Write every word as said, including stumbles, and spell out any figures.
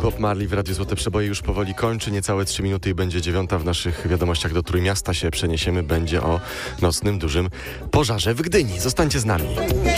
Bob Marley w Radiu Złote Przeboje już powoli kończy. Niecałe trzy minuty i będzie dziewiąta. W naszych wiadomościach do Trójmiasta się przeniesiemy. Będzie o nocnym, dużym pożarze w Gdyni. Zostańcie z nami.